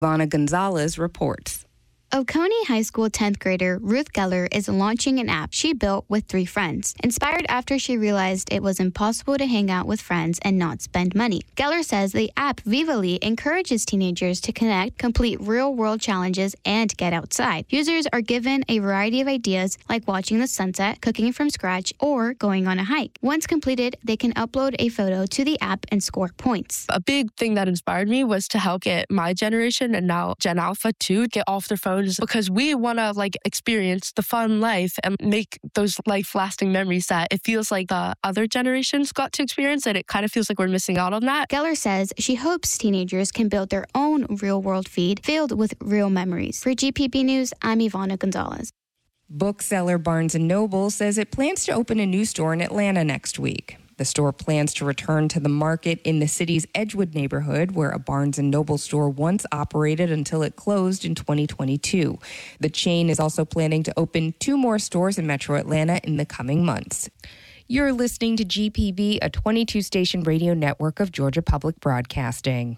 Ivana Gonzalez reports. Oconee High School 10th grader Ruth Geller is launching an app she built with 3 friends, inspired after she realized it was impossible to hang out with friends and not spend money. Geller says the app Vivally encourages teenagers to connect, complete real-world challenges, and get outside. Users are given a variety of ideas like watching the sunset, cooking from scratch, or going on a hike. Once completed, they can upload a photo to the app and score points. A big thing that inspired me was to help get my generation and now Gen Alpha too get off their phones, because we want to experience the fun life and make those life-lasting memories that it feels like the other generations got to experience, and it kind of feels like we're missing out on that. Geller says she hopes teenagers can build their own real-world feed filled with real memories. For GPB News, I'm Ivana Gonzalez. Bookseller Barnes & Noble says it plans to open a new store in Atlanta next week. The store plans to return to the market in the city's Edgewood neighborhood, where a Barnes & Noble store once operated until it closed in 2022. The chain is also planning to open 2 more stores in Metro Atlanta in the coming months. You're listening to GPB, a 22-station radio network of Georgia Public Broadcasting.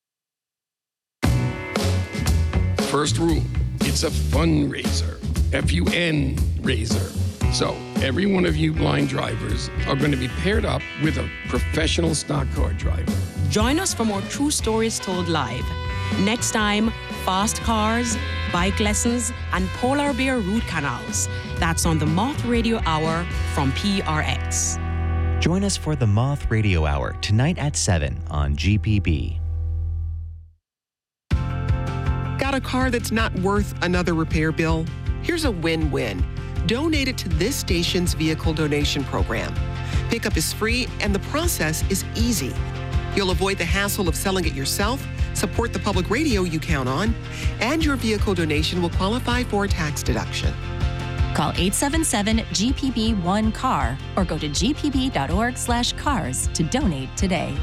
First rule, it's a fundraiser. F-U-N raiser. So every one of you blind drivers are going to be paired up with a professional stock car driver. Join us for more true stories told live. Next time, fast cars, bike lessons, and polar bear root canals. That's on the Moth Radio Hour from PRX. Join us for the Moth Radio Hour tonight at 7 on GPB. Got a car that's not worth another repair bill? Here's a win-win. Donate it to this station's vehicle donation program. Pickup is free and the process is easy. You'll avoid the hassle of selling it yourself, support the public radio you count on, and your vehicle donation will qualify for a tax deduction. Call 877-GPB-1-CAR or go to gpb.org/cars to donate today.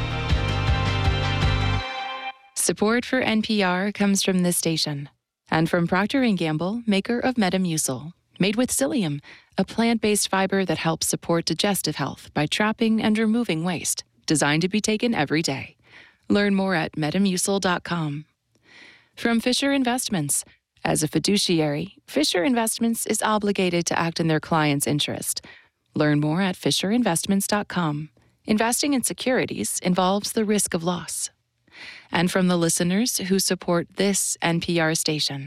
Support for NPR comes from this station and from Procter & Gamble, maker of Metamucil. Made with psyllium, a plant-based fiber that helps support digestive health by trapping and removing waste, designed to be taken every day. Learn more at metamucil.com. From Fisher Investments. As a fiduciary, Fisher Investments is obligated to act in their client's interest. Learn more at fisherinvestments.com. Investing in securities involves the risk of loss. And from the listeners who support this NPR station.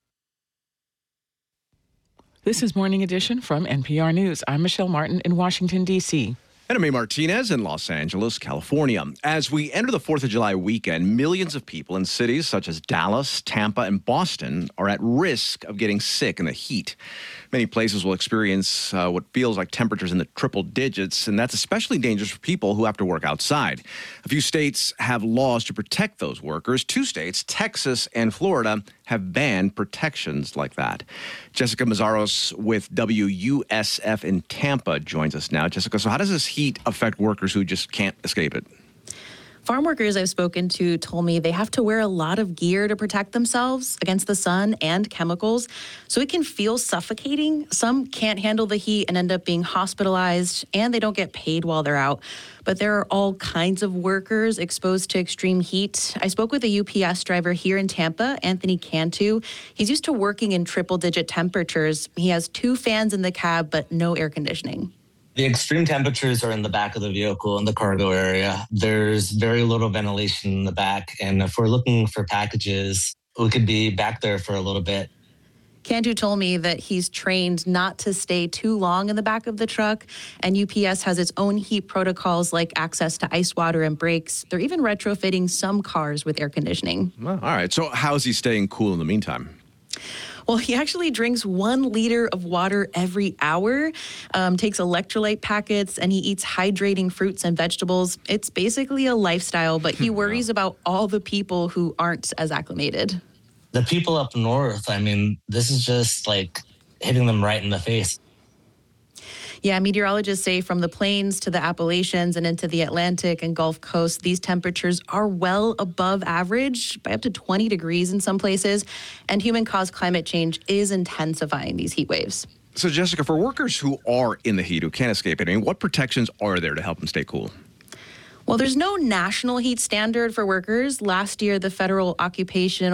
This is Morning Edition from NPR News. I'm Michelle Martin in Washington, D.C. And I'm A. Martinez in Los Angeles, California. As we enter the 4th of July weekend, millions of people in cities such as Dallas, Tampa, and Boston are at risk of getting sick in the heat. Many places will experience what feels like temperatures in the triple digits, and that's especially dangerous for people who have to work outside. A few states have laws to protect those workers. 2 states, Texas and Florida, have banned protections like that. Jessica Mazzaros with WUSF in Tampa joins us now. Jessica, so how does this heat affect workers who just can't escape it? Farm workers I've spoken to told me they have to wear a lot of gear to protect themselves against the sun and chemicals, so it can feel suffocating. Some can't handle the heat and end up being hospitalized, and they don't get paid while they're out. But there are all kinds of workers exposed to extreme heat. I spoke with a UPS driver here in Tampa, Anthony Cantu. He's used to working in triple-digit temperatures. He has 2 fans in the cab, but no air conditioning. The extreme temperatures are in the back of the vehicle in the cargo area. There's very little ventilation in the back. And if we're looking for packages, we could be back there for a little bit. Cantu told me that he's trained not to stay too long in the back of the truck. And UPS has its own heat protocols like access to ice water and brakes. They're even retrofitting some cars with air conditioning. Well, all right. So how is he staying cool in the meantime? Well, he actually drinks 1 liter of water every hour, takes electrolyte packets, and he eats hydrating fruits and vegetables. It's basically a lifestyle, but he worries about all the people who aren't as acclimated. The people up north, I mean, this is just like hitting them right in the face. Yeah, meteorologists say from the plains to the Appalachians and into the Atlantic and Gulf Coast, these temperatures are well above average by up to 20 degrees in some places. And human-caused climate change is intensifying these heat waves. So, Jessica, for workers who are in the heat, who can't escape it, I mean, what protections are there to help them stay cool? Well, there's no national heat standard for workers. Last year, the Federal Occupational